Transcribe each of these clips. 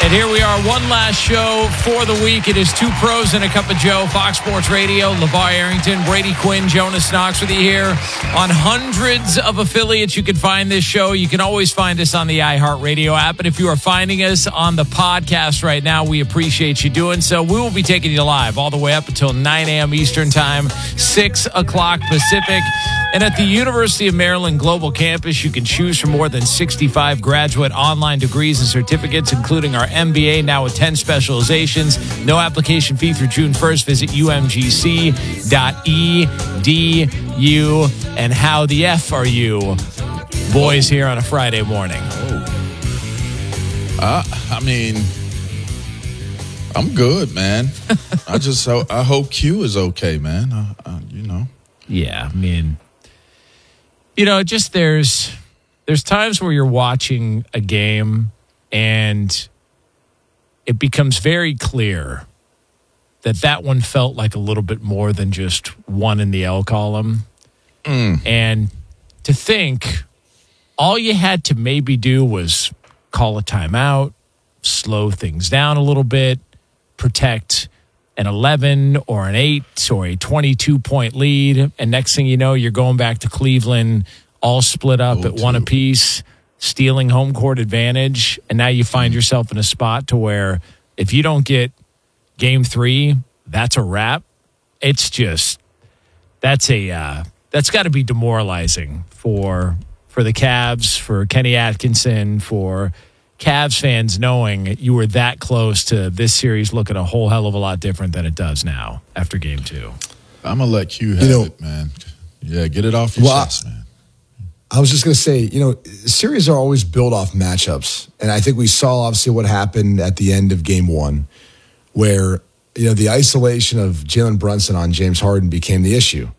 And here we are, one last show for the week. It is Two Pros and a Cup of Joe, Fox Sports Radio. LeVar Arrington, Brady Quinn, Jonas Knox with you here on hundreds of affiliates. You can find this show. You can always find us on the iHeartRadio app. And if you are finding us on the podcast right now, we appreciate you doing so. We will be taking you live all the way up until 9 a.m. Eastern Time, 6 o'clock Pacific. And at the University of Maryland Global Campus, you can choose from more than 65 graduate online degrees and certificates, including our MBA, now with 10 specializations. No application fee through June 1st. Visit umgc.edu. And how the F are you, boys, here on a Friday morning? I mean, I'm good, man. I hope Q is okay, man. Yeah, I mean, just there's times where you're watching a game and it becomes very clear that one felt like a little bit more than just one in the L column. And to think all you had to maybe do was call a timeout, slow things down a little bit, protect an 11 or an 8 or a 22-point lead, and next thing you know, you're going back to Cleveland, all split up at one apiece, stealing home court advantage, and now you find yourself in a spot to where if you don't get Game 3, that's a wrap. It's just that's got to be demoralizing for the Cavs, for Kenny Atkinson, for Cavs fans, knowing you were that close to this series looking a whole hell of a lot different than it does now after Game 2. I'm going to let Q have it, man. Yeah, get it off your chest, man. I was just going to say, series are always built off matchups. And I think we saw, obviously, what happened at the end of Game 1, where, the isolation of Jalen Brunson on James Harden became the issue.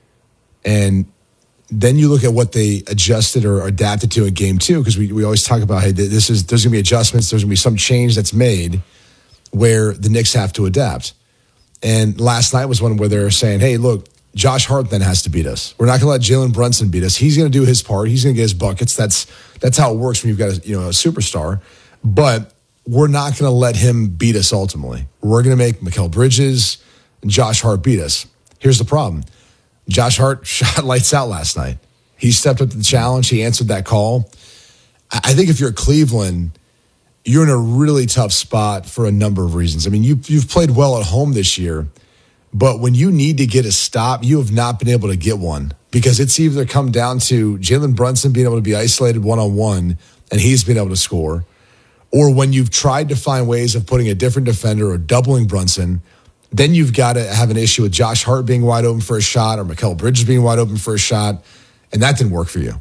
And then you look at what they adjusted or adapted to in Game 2, because we always talk about, hey, there's going to be adjustments, there's going to be some change that's made where the Knicks have to adapt. And last night was one where they're saying, hey, look, Josh Hart then has to beat us. We're not going to let Jalen Brunson beat us. He's going to do his part. He's going to get his buckets. That's how it works when you've got a superstar. But we're not going to let him beat us ultimately. We're going to make Mikal Bridges and Josh Hart beat us. Here's the problem. Josh Hart shot lights out last night. He stepped up to the challenge. He answered that call. I think if you're Cleveland, you're in a really tough spot for a number of reasons. I mean, you've played well at home this year, but when you need to get a stop, you have not been able to get one, because it's either come down to Jalen Brunson being able to be isolated one-on-one and he's been able to score, or when you've tried to find ways of putting a different defender or doubling Brunson, then you've got to have an issue with Josh Hart being wide open for a shot or Mikal Bridges being wide open for a shot, and that didn't work for you.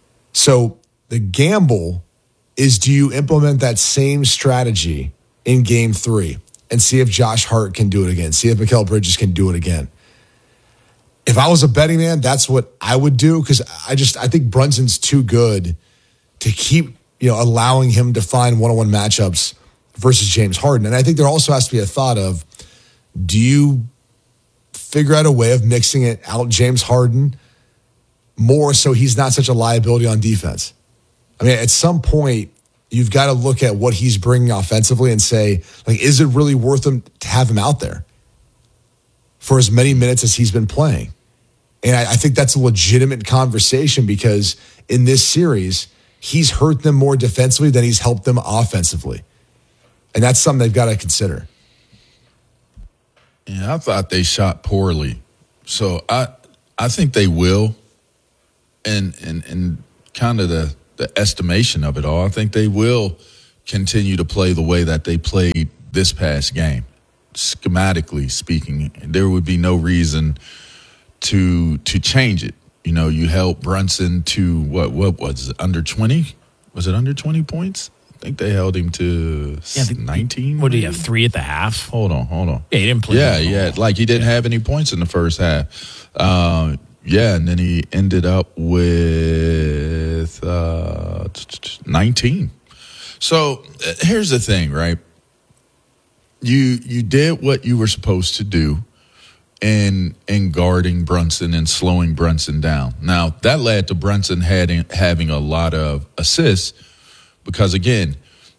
So the gamble is, do you implement that same strategy in Game 3 and see if Josh Hart can do it again, see if Mikal Bridges can do it again? If I was a betting man, that's what I would do, because I think Brunson's too good to keep allowing him to find one-on-one matchups versus James Harden. And I think there also has to be a thought of, do you figure out a way of mixing it out James Harden more so he's not such a liability on defense? I mean, at some point, you've got to look at what he's bringing offensively and say, is it really worth him to have him out there for as many minutes as he's been playing? And I think that's a legitimate conversation, because in this series, he's hurt them more defensively than he's helped them offensively. And that's something they've got to consider. Yeah, I thought they shot poorly. So I think they will. And kind of the estimation of it all, I think they will continue to play the way that they played this past game. Schematically speaking, there would be no reason to change it. You held Brunson to what was it, under 20? Was it under 20 points? I think they held him to 19. What did he have, 3 at the half? Hold on. Yeah, he didn't play. Yeah. Like he didn't have any points in the first half. And then he ended up with 19. So here's the thing, right? You did what you were supposed to do in guarding Brunson and slowing Brunson down. Now, that led to Brunson having a lot of assists because, again,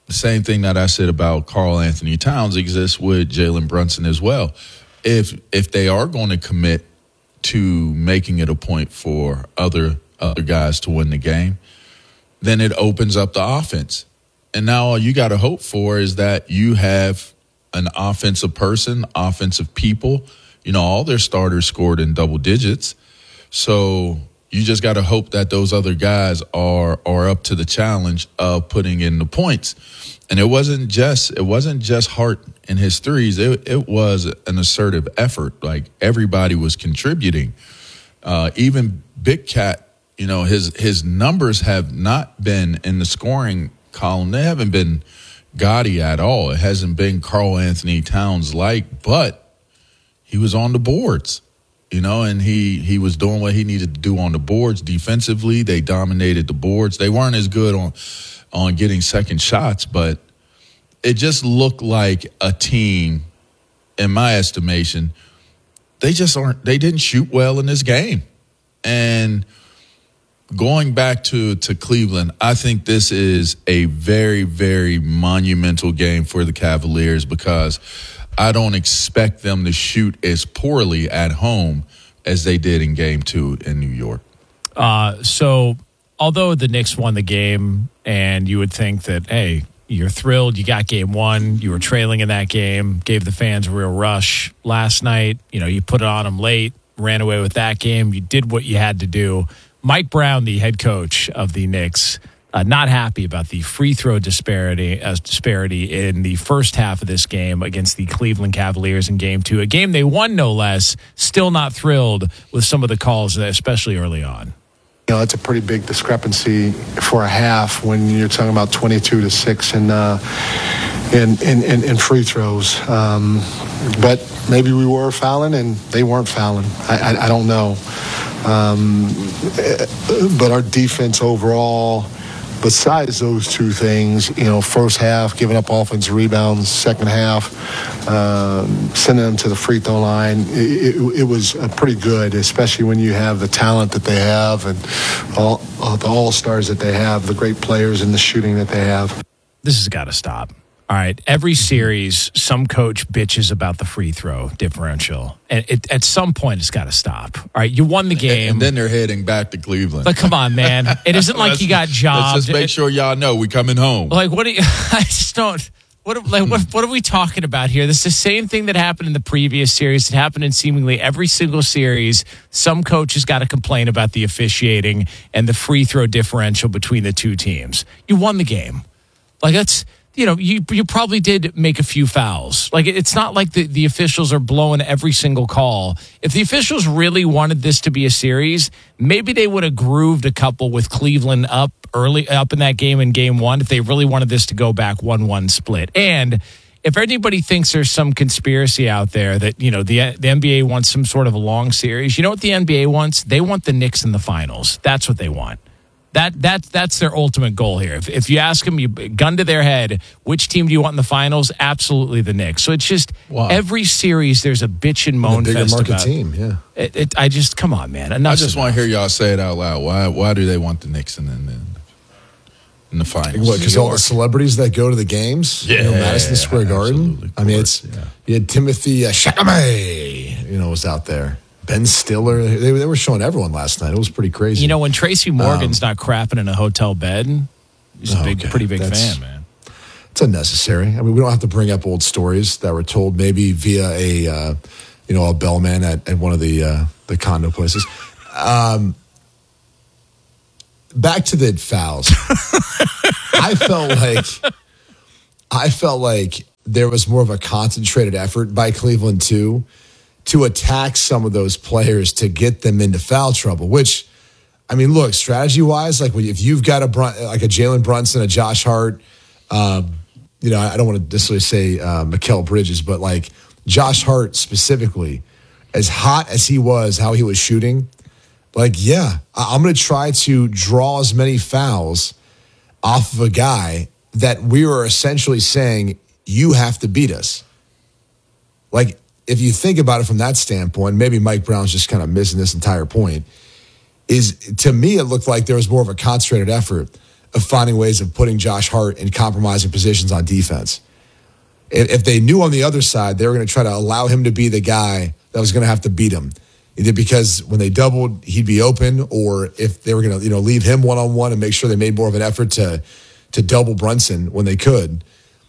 the same thing that I said about Karl Anthony Towns exists with Jalen Brunson as well. If they are going to commit to making it a point for other guys to win the game, then it opens up the offense. And now all you got to hope for is that you have an offensive person, offensive people. All their starters scored in double digits. So you just got to hope that those other guys are up to the challenge of putting in the points. And it wasn't just Hart and his threes. It was an assertive effort. Like, everybody was contributing. Even Big Cat, his numbers have not been in the scoring column. They haven't been gaudy at all. It hasn't been Karl Anthony Towns like, but he was on the boards, and he was doing what he needed to do on the boards defensively. They dominated the boards. They weren't as good on getting second shots, but it just looked like a team, in my estimation, they didn't shoot well in this game. And going back to Cleveland, I think this is a very, very monumental game for the Cavaliers, because I don't expect them to shoot as poorly at home as they did in Game 2 in New York. So although the Knicks won the game, and you would think that, hey, you're thrilled, you got Game 1, you were trailing in that game, gave the fans a real rush last night, you put it on them late, ran away with that game, you did what you had to do. Mike Brown, the head coach of the Knicks, not happy about the free throw disparity in the first half of this game against the Cleveland Cavaliers in Game 2, a game they won no less. Still not thrilled with some of the calls, especially early on. It's a pretty big discrepancy for a half when you're talking about 22-6 in free throws. But maybe we were fouling and they weren't fouling. I don't know. But our defense overall, besides those two things, first half, giving up offensive rebounds, second half, sending them to the free throw line, it was pretty good, especially when you have the talent that they have and the all-stars that they have, the great players and the shooting that they have. This has got to stop. All right, every series, some coach bitches about the free throw differential. And at some point, it's got to stop. All right, you won the game. And then they're heading back to Cleveland. But come on, man. It isn't like you got jobbed. Let's just make sure y'all know we coming home. Like, what do you, I just don't, what are we talking about here? This is the same thing that happened in the previous series. It happened in seemingly every single series. Some coaches got to complain about the officiating and the free throw differential between the two teams. You won the game. Like, that's... you probably did make a few fouls. Like, it's not like the officials are blowing every single call. If the officials really wanted this to be a series, maybe they would have grooved a couple with Cleveland up in that game in Game 1 if they really wanted this to go back 1-1 split. And if anybody thinks there's some conspiracy out there that, the NBA wants some sort of a long series, you know what the NBA wants? They want the Knicks in the finals. That's what they want. That's their ultimate goal here. If you ask them, you gun to their head, which team do you want in the finals? Absolutely the Knicks. So it's just every series there's a bitch and moan fest about. Bigger market team, yeah. I just, come on, man. I just want to hear y'all say it out loud. Why do they want the Knicks in the finals? What, because all the celebrities that go to the games? Yeah. Madison Square Garden? I mean, you had Timothy Chalamet, was out there. Ben Stiller, they were showing everyone last night. It was pretty crazy. When Tracy Morgan's not crapping in a hotel bed, he's a pretty big fan, man. It's unnecessary. I mean, we don't have to bring up old stories that were told maybe via a bellman at one of the condo places. Back to the fouls. I felt like there was more of a concentrated effort by Cleveland too, to attack some of those players to get them into foul trouble, which, I mean, look, strategy-wise, like if you've got a Jalen Brunson, a Josh Hart, I don't want to necessarily say Mikal Bridges, but like Josh Hart specifically, as hot as he was, how he was shooting, I'm going to try to draw as many fouls off of a guy that we were essentially saying, you have to beat us. Like, if you think about it from that standpoint, maybe Mike Brown's just kind of missing this entire point, to me, it looked like there was more of a concentrated effort of finding ways of putting Josh Hart in compromising positions on defense. If they knew on the other side they were going to try to allow him to be the guy that was going to have to beat him, either because when they doubled, he'd be open, or if they were going to leave him one-on-one and make sure they made more of an effort to double Brunson when they could,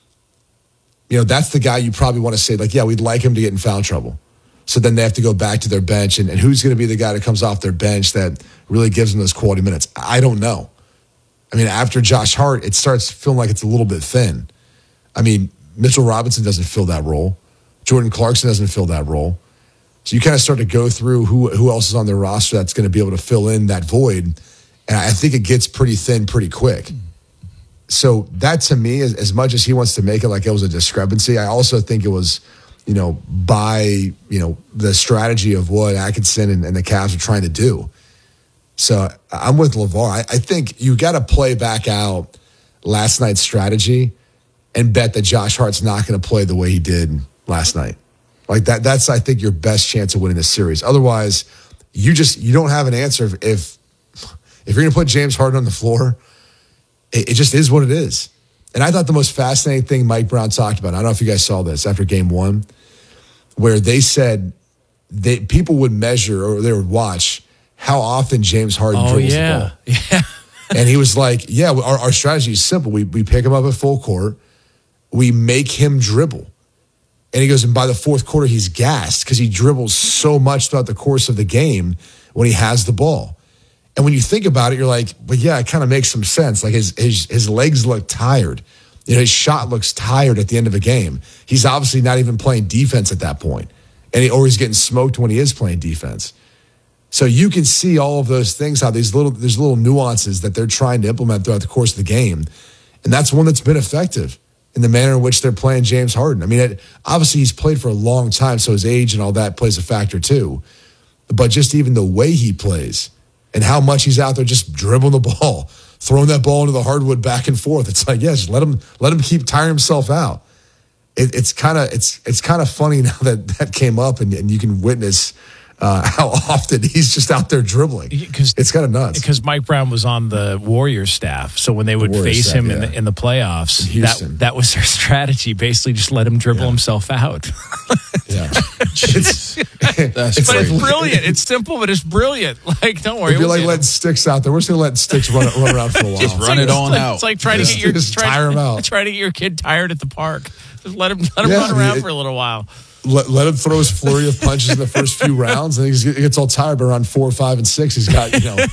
that's the guy you probably want to say, like, yeah, we'd like him to get in foul trouble. So then they have to go back to their bench, and who's going to be the guy that comes off their bench that really gives them those quality minutes? I don't know. I mean, after Josh Hart, it starts feeling like it's a little bit thin. I mean, Mitchell Robinson doesn't fill that role. Jordan Clarkson doesn't fill that role. So you kind of start to go through who else is on their roster that's going to be able to fill in that void. And I think it gets pretty thin pretty quick. So that, to me, as much as he wants to make it like it was a discrepancy, I also think it was, by, the strategy of what Atkinson and the Cavs are trying to do. So I'm with LeVar. I think you got to play back out last night's strategy and bet that Josh Hart's not going to play the way he did last night. Like that's, I think, your best chance of winning this series. Otherwise, you don't have an answer. If you're going to put James Harden on the floor, it just is what it is. And I thought the most fascinating thing Mike Brown talked about, I don't know if you guys saw this after game one, where they said people would measure or they would watch how often James Harden dribbles the ball. Yeah. And he was like, yeah, our strategy is simple. We pick him up at full court. We make him dribble. And he goes, and by the fourth quarter, he's gassed because he dribbles so much throughout the course of the game when he has the ball. And when you think about it, you're like, but yeah, it kind of makes some sense. Like his legs look tired. His shot looks tired at the end of a game. He's obviously not even playing defense at that point. Or he's getting smoked when he is playing defense. So you can see all of those things, how there's little nuances that they're trying to implement throughout the course of the game. And that's one that's been effective in the manner in which they're playing James Harden. I mean, obviously he's played for a long time, so his age and all that plays a factor too. But just even the way he plays and how much he's out there just dribbling the ball, throwing that ball into the hardwood back and forth. It's like, yes, let him keep tiring himself out. It's kind of funny now that came up and you can witness how often he's just out there dribbling. It's kind of nuts. Because Mike Brown was on the Warriors staff, so when they would face him in the playoffs, that was their strategy. Basically, just let him dribble himself out. Yeah, it's brilliant. It's simple, but it's brilliant. Like, don't worry. It'd be like letting Sticks out there. We're just gonna let Sticks run around for a while. Just run it on out. It's like trying to get tire him out. Trying to get your kid tired at the park. Just let him run around for a little while. Let him throw his flurry of punches in the first few rounds, and he gets all tired. But around 4, 5, and 6, he's got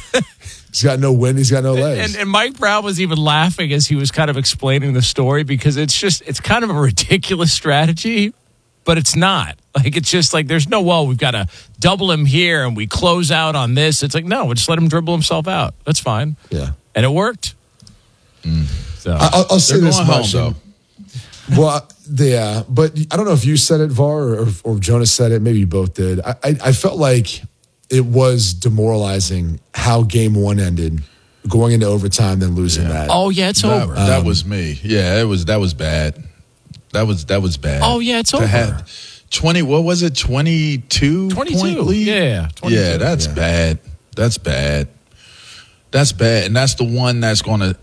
he's got no wind, he's got no legs. And Mike Brown was even laughing as he was kind of explaining the story because it's kind of a ridiculous strategy, but it's not. Like it's just like there's no we've got to double him here and we close out on this. It's like no, we'll just let him dribble himself out. That's fine. Yeah, and it worked. So I'll say this much though. Well, yeah, but I don't know if you said it, Var, or Jonas said it. Maybe you both did. I felt like it was demoralizing how game one ended, going into overtime, then losing that. Oh yeah, it's over. That was me. Yeah, that was bad. That was bad. Oh yeah, it's over. 20. What was it? 22 point lead. Yeah. 22. Yeah, that's bad. That's bad. That's bad, and that's the one that's going to.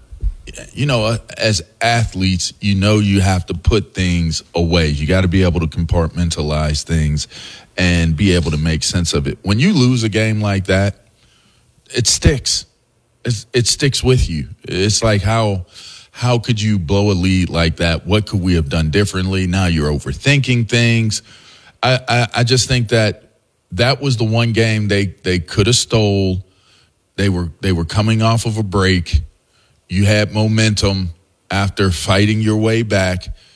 As athletes, you have to put things away. You got to be able to compartmentalize things and be able to make sense of it. When you lose a game like that, it sticks. It sticks with you. It's like how could you blow a lead like that? What could we have done differently? Now you're overthinking things. I just think that was the one game they could have stole. They were coming off of a break. You had momentum after fighting your way back.